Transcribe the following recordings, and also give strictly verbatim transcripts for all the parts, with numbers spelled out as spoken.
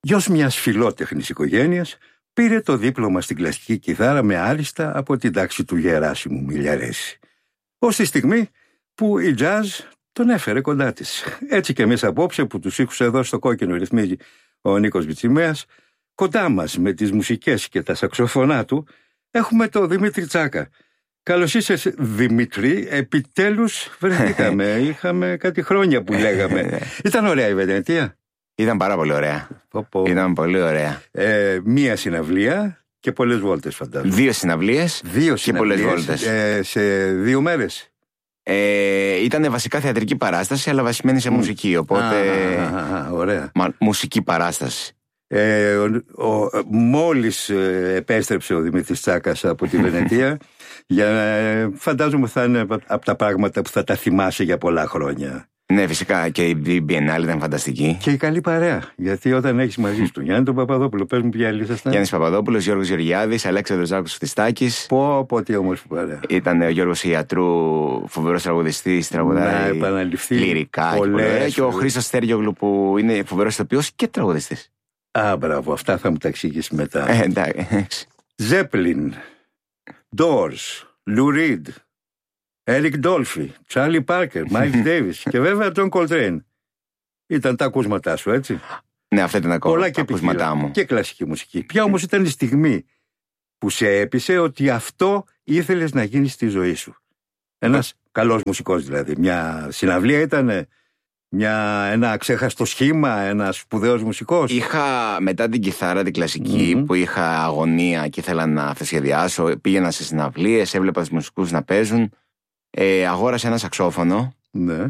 Γιος μιας φιλότεχνης οικογένειας, πήρε το δίπλωμα στην κλασική κιθάρα με άριστα από την τάξη του Γεράσιμου Μιλιαρέση. Ως τη στιγμή που η jazz τον έφερε κοντά της. Έτσι και εμείς απόψε που τους ήχους εδώ στο κόκκινο ρυθμίζει ο Νίκος Μπιτσιμέας, κοντά μας με τις μουσικές και τα σαξοφωνά του έχουμε το Δημήτρη Τσάκα. Καλώς είσαι, Δημήτρη. Επιτέλους βρεθήκαμε. Είχαμε κάτι χρόνια που λέγαμε. Ήταν ωραία η Βενετία. Ήταν πάρα πολύ ωραία. Πω, πω. Ήταν πολύ ωραία. Ε, μία συναυλία και πολλές βόλτες, φαντάζομαι. Δύο συναυλίες δύο και πολλές βόλτες. Ε, σε δύο μέρες. Ε, ήταν βασικά θεατρική παράσταση, αλλά βασισμένη σε mm. μουσική. Οπότε. Α, α, α, ωραία. Μα, μουσική παράσταση. Ε, ο, ο, μόλις ε, επέστρεψε ο Δημήτρης Τσάκας από τη Βενετία, για, ε, φαντάζομαι θα είναι από τα πράγματα που θα τα θυμάσαι για πολλά χρόνια. Ναι, φυσικά και η Biennale ήταν φανταστική. Και η καλή παρέα. Γιατί όταν έχεις μαζί του Γιάννη τον Παπαδόπουλο, πες μου ποια άλλη ήσασταν. Γιάννης Παπαδόπουλος, Γιώργος Γεωργιάδης, Αλέξανδρος Ζάκος Χριστάκης. Πω, πω, τι όμορφη παρέα. Ήταν ο Γιώργος Ιατρού, φοβερός τραγουδιστής, τραγουδάει λυρικά. Πολλές, και ο Χρήστος Στέργιογλου που είναι φοβερός ηθοποιός και τραγουδιστής. Α, μπράβο, αυτά θα μου τα εξηγήσεις μετά. Ε, εντάξει. Zeppelin, Doors, Lou Reed, Eric Dolphy, Charlie Parker, Miles Davis και βέβαια John Coltrane. Ήταν τα ακούσματά σου, έτσι. Ναι, αυτά ήταν ακόμα πολλά τα ακούσματά μου. Και κλασική μουσική. Ποια όμως ήταν η στιγμή που σε έπεισε ότι αυτό ήθελες να γίνει στη ζωή σου? Ένας ε. καλός μουσικός δηλαδή. Μια συναυλία ήταν μια, ένα αξέχαστο σχήμα, ένας σπουδαίος μουσικός. Είχα μετά την κιθάρα την κλασική mm-hmm. που είχα αγωνία και ήθελα να αυτοσχεδιάσω. Πήγαινα σε συναυλίες, έβλεπα τους μουσικούς να παίζουν. Ε, αγόρασα ένα σαξόφωνο. Ναι.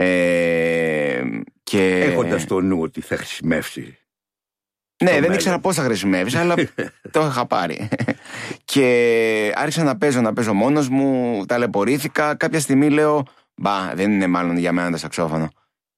Ε, και... Έχοντας το νου ότι θα χρησιμεύσει. Ναι, δεν μέλλον. ήξερα πώς θα χρησιμεύσει, αλλά το είχα πάρει. Και άρχισα να παίζω, να παίζω μόνος μου, ταλαιπωρήθηκα. Κάποια στιγμή λέω, μπα, δεν είναι μάλλον για μένα το σαξόφωνο.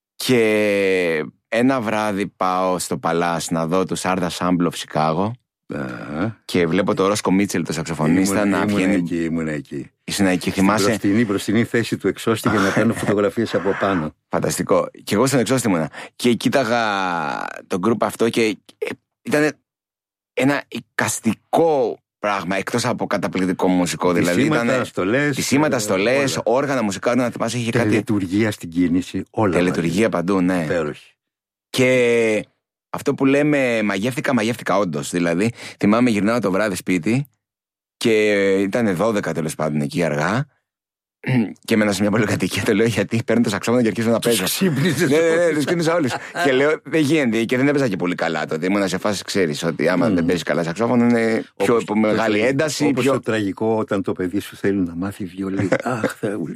Και ένα βράδυ πάω στο Παλάς να δω τους Άρδα Σάμπλοφ Σικάγο. Uh-huh. Και βλέπω το Ρόσκο Μίτσελ, το σαξοφωνίστα, ήμουν, να ήμουν βγαίνει. Εκεί, ήμουν εκεί. Ήσουν εκεί, θυμάσαι. Στην μπροστινή, μπροστινή θέση του εξώστη για να κάνω φωτογραφίες από πάνω. Φανταστικό. Και εγώ στον εξώστη ήμουνα. Και κοίταγα το γκρουπ αυτό και ήταν ένα εικαστικό πράγμα, εκτός από καταπληκτικό μουσικό. Δηλαδή ήταν. Πισήματα, στολές, όργανα μουσικά. Να θυμάσαι, είχε κάτι. Τελετουργία στην κίνηση, όλα. Τελετουργία παντού, ναι. Υπέροχη. Και αυτό που λέμε μαγεύτηκα, μαγεύτηκα όντως. Δηλαδή, θυμάμαι γυρνάω το βράδυ σπίτι και ήταν δώδεκα τέλος πάντων εκεί αργά. Και έμενα σε μια πολυκατοικία, το λέω γιατί παίρνω το σαξόφωνο και αρχίζω να παίζω. Ξύπνησες. Ναι, ναι, ναι, τους ξύπνησα όλους. Και λέω, δεν γίνεται. Και δεν έπαιζα και πολύ καλά τότε. Ήμουν σε φάση, ξέρεις, ότι άμα δεν παίζεις καλά σαξόφωνο είναι πιο μεγάλη ένταση. Όπως το τραγικό όταν το παιδί σου θέλει να μάθει βιολί. Αχ, Θεέ μου.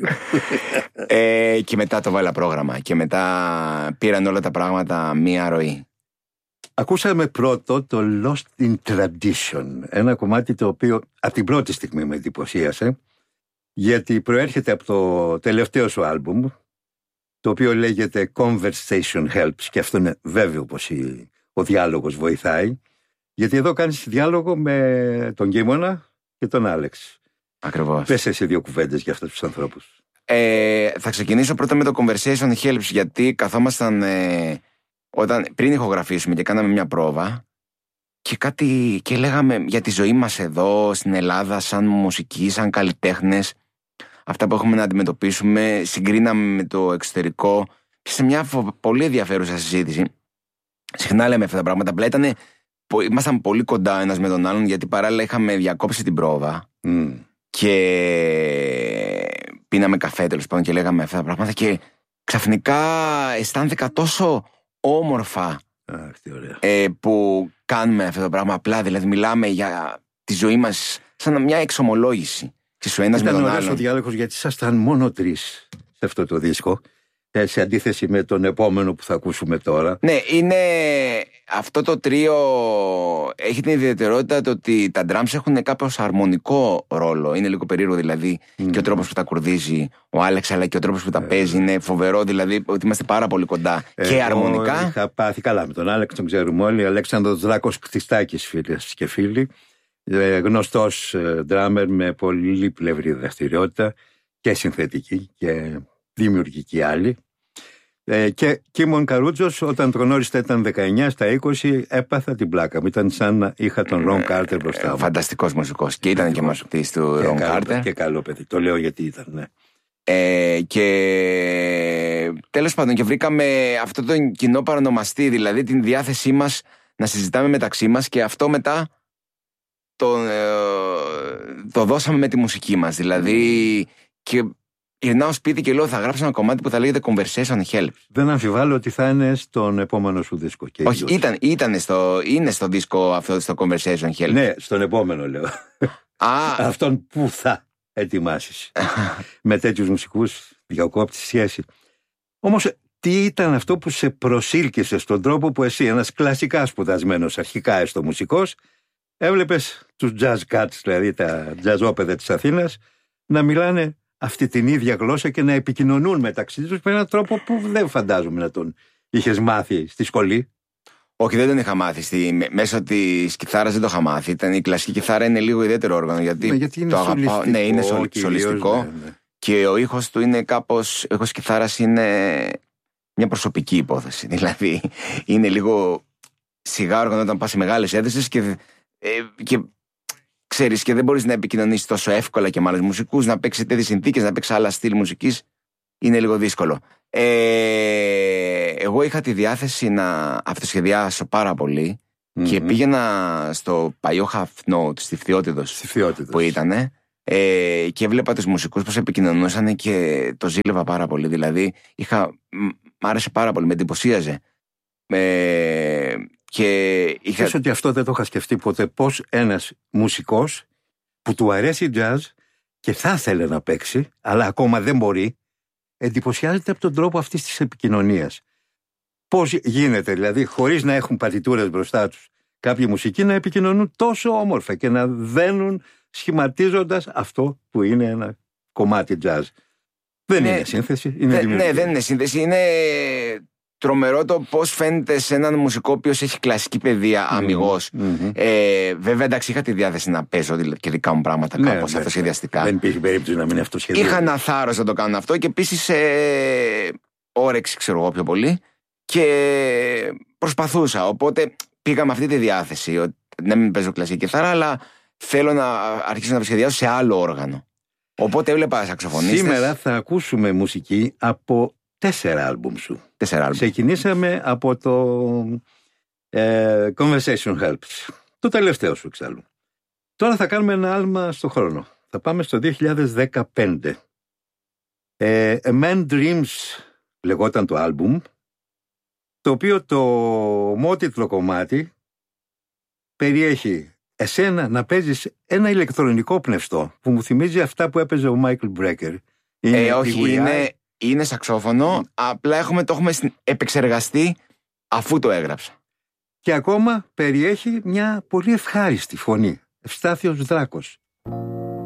Και μετά το βάλα πρόγραμμα. Και μετά πήραν όλα τα πράγματα μία ροή. Ακούσαμε πρώτο το Lost in Tradition. Ένα κομμάτι το οποίο από την πρώτη στιγμή με εντυπωσίασε. Γιατί προέρχεται από το τελευταίο σου άλμπουμ, το οποίο λέγεται Conversation Helps, και αυτό είναι βέβαιο πως η, ο διάλογος βοηθάει, γιατί εδώ κάνεις διάλογο με τον Κίμωνα και τον Άλεξ. Ακριβώς. Πες εσύ δύο κουβέντες για αυτούς τους ανθρώπους. Ε, θα ξεκινήσω πρώτα με το Conversation Helps, γιατί καθόμασταν ε, όταν, πριν ηχογραφήσουμε και κάναμε μια πρόβα και κάτι και λέγαμε για τη ζωή μας εδώ στην Ελλάδα σαν μουσική, σαν καλλιτέχνες, αυτά που έχουμε να αντιμετωπίσουμε, συγκρίναμε με το εξωτερικό και σε μια πολύ ενδιαφέρουσα συζήτηση. Συχνά λέμε αυτά τα πράγματα, απλά ήτανε, ήμασταν πολύ κοντά ένας με τον άλλον, γιατί παράλληλα είχαμε διακόψει την πρόβα mm. και πίναμε καφέ τέλος πάντων και λέγαμε αυτά τα πράγματα και ξαφνικά αισθάνθηκα τόσο όμορφα Αχ, τι ωραία. ε, που κάνουμε αυτό το πράγμα, απλά δηλαδή μιλάμε για τη ζωή μας σαν μια εξομολόγηση. Ήταν ωραίος ο διάλογος, γιατί ήσασταν μόνο τρεις σε αυτό το δίσκο, σε αντίθεση με τον επόμενο που θα ακούσουμε τώρα. Ναι, είναι αυτό το τρίο έχει την ιδιαιτερότητα το ότι τα drums έχουν κάπως αρμονικό ρόλο. Είναι λίγο περίεργο δηλαδή mm. και ο τρόπος που τα κουρδίζει ο Άλεξ, αλλά και ο τρόπος που τα ε, παίζει είναι φοβερό, δηλαδή ότι είμαστε πάρα πολύ κοντά ε, και αρμονικά. Είχα πάθει καλά με τον Άλεξ, τον ξέρουμε όλοι. Αλέξανδρος Δράκος Χριστάκης, φίλες και φίλοι. Γνωστός ντράμερ με πολύ πλευρή δραστηριότητα και συνθετική και δημιουργική άλλη. Ε, και Κίμων Καρούτζος, όταν τον γνώρισα ήταν δεκαεννιά, στα είκοσι έπαθα την πλάκα μου. Ήταν σαν να είχα τον Ρον Κάρτερ μπροστά μου. Φανταστικός μουσικός. Και ήταν και μαθητής του Ρον Κάρτερ. Και καλό παιδί. Το λέω γιατί ήταν, ναι. Ε, και τέλος πάντων, και βρήκαμε αυτό τον κοινό παρονομαστή, δηλαδή την διάθεσή μας να συζητάμε μεταξύ μας, και αυτό μετά το, ε, το δώσαμε με τη μουσική μας. Δηλαδή, και γυρνάω σπίτι και λέω: θα γράψω ένα κομμάτι που θα λέγεται Conversation Helps. Δεν αμφιβάλλω ότι θα είναι στον επόμενο σου δίσκο. Και όχι, ήταν, ήταν στο, είναι στο δίσκο αυτό, στο Conversation Helps. Ναι, στον επόμενο λέω. Α. Αυτόν που θα ετοιμάσεις. Με τέτοιους μουσικούς διακόπτει σχέση. Όμως, τι ήταν αυτό που σε προσήλκησε στον τρόπο που εσύ, ένας κλασικά σπουδασμένος, αρχικά έστω μουσικός, έβλεπες τους jazz cats, δηλαδή τα τζαζόπαιδα της Αθήνας, να μιλάνε αυτή την ίδια γλώσσα και να επικοινωνούν μεταξύ τους με έναν τρόπο που δεν φαντάζομαι να τον είχες μάθει στη σχολή. Όχι, δεν τον είχα μάθει. Στη, μέσω της κιθάρας δεν το είχα μάθει. Ήταν, η κλασική κιθάρα είναι λίγο ιδιαίτερο όργανο, γιατί, ναι, γιατί είναι το αγαπάω. Ναι, είναι σολ, σολιστικό. Ναι, ναι. Και ο ήχος του είναι κάπως. Ο ήχος κιθάρας είναι μια προσωπική υπόθεση. Δηλαδή, είναι λίγο σιγά όργανο όταν πας σε μεγάλες αίθουσες και, ε, και ξέρεις, και δεν μπορείς να επικοινωνήσεις τόσο εύκολα και με άλλους μουσικούς, να παίξεις τέτοιες συνθήκες, να παίξεις άλλα στυλ μουσικής. Είναι λίγο δύσκολο. Ε, εγώ είχα τη διάθεση να αυτοσχεδιάσω πάρα πολύ, mm-hmm. και πήγαινα στο παλιό Half Note, στη Φθιώτιδος που ήτανε, ε, και έβλεπα τους μουσικούς πώς επικοινωνούσαν και το ζήλευα πάρα πολύ. Δηλαδή, είχα, μ' άρεσε πάρα πολύ, με εντυπωσίαζε. Ε, και είχα... Ξέρεις ότι αυτό δεν το είχα σκεφτεί ποτέ, πώς ένας μουσικός που του αρέσει jazz και θα ήθελε να παίξει, αλλά ακόμα δεν μπορεί, εντυπωσιάζεται από τον τρόπο αυτής της επικοινωνίας. Πώς γίνεται, δηλαδή, χωρίς να έχουν παρτιτούρες μπροστά τους, κάποιοι μουσικοί να επικοινωνούν τόσο όμορφα και να δένουν σχηματίζοντας αυτό που είναι ένα κομμάτι jazz. Δεν ναι, είναι σύνθεση, είναι δημιουργία. Ναι, δεν είναι σύνθεση, είναι τρομερό το πώς φαίνεται σε έναν μουσικό ο οποίος έχει κλασική παιδεία αμιγώς. Mm-hmm. Ε, βέβαια, εντάξει, είχα τη διάθεση να παίζω και δικά μου πράγματα, ναι, κάπως ναι, αυτοσχεδιαστικά. Δεν υπήρχε περίπτωση να μην είναι αυτοσχεδιαστικά. Είχα ένα θάρρος να το κάνω αυτό και επίσης ε, όρεξη, ξέρω εγώ πιο πολύ, και προσπαθούσα. Οπότε πήγα με αυτή τη διάθεση, ότι να μην παίζω κλασική κιθάρα, αλλά θέλω να αρχίσω να σχεδιάσω σε άλλο όργανο. Οπότε έβλεπα σαξοφωνίστες. Σήμερα θα ακούσουμε μουσική από τέσσερα άλμπουμ σου. Τέσσερα άλμπουμ. Ξεκινήσαμε από το ε, Conversation Helps, το τελευταίο σου εξάλλου. Τώρα θα κάνουμε ένα άλμα στο χρόνο. Θα πάμε στο δύο χιλιάδες δεκαπέντε. Ε, A Man Dreams λεγόταν το άλμπουμ, το οποίο το μότιτλο κομμάτι περιέχει εσένα να παίζεις ένα ηλεκτρονικό πνευστό που μου θυμίζει αυτά που έπαιζε ο Μάικλ Μπρέκερ. Ε, όχι, είναι, είναι σαξόφωνο, mm. απλά έχουμε, το έχουμε επεξεργαστεί αφού το έγραψα. Και ακόμα περιέχει μια πολύ ευχάριστη φωνή, Ευστάθιος Δράκος.